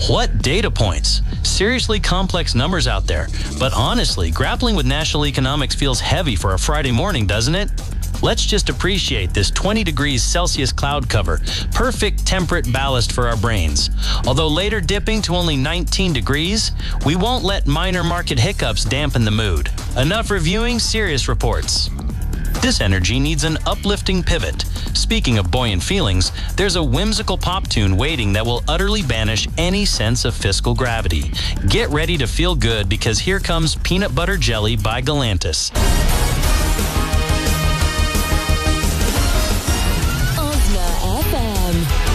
What data points? Seriously complex numbers out there. But honestly, grappling with national economics feels heavy for a Friday morning, doesn't it? Let's just appreciate this 20 degrees Celsius cloud cover. Perfect temperate ballast for our brains. Although later dipping to only 19 degrees, we won't let minor market hiccups dampen the mood. Enough reviewing serious reports. This energy needs an uplifting pivot. Speaking of buoyant feelings, there's a whimsical pop tune waiting that will utterly banish any sense of fiscal gravity. Get ready to feel good because here comes Peanut Butter Jelly by Galantis.